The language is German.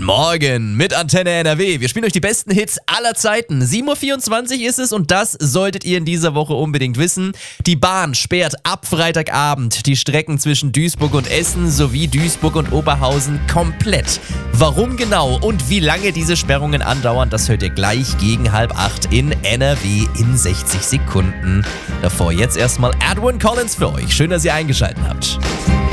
Morgen mit Antenne NRW. Wir spielen euch die besten Hits aller Zeiten. 7:24 Uhr ist es und das solltet ihr in dieser Woche unbedingt wissen. Die Bahn sperrt ab Freitagabend die Strecken zwischen Duisburg und Essen sowie Duisburg und Oberhausen komplett. Warum genau und wie lange diese Sperrungen andauern, das hört ihr gleich gegen 7:30 in NRW in 60 Sekunden. Davor jetzt erstmal Edwin Collins für euch. Schön, dass ihr eingeschaltet habt.